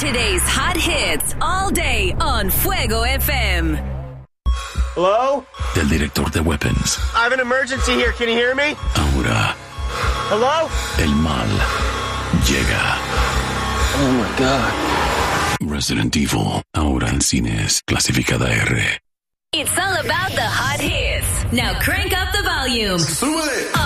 Today's hot hits all day on Fuego FM. Hello? Del director de Weapons. I have an emergency here. Can you hear me? Ahora, Hello? el mal llega. Oh my God. Resident Evil, ahora en cines, clasificada R. It's all about the hot hits. Now crank up the volume. ¡Súbele!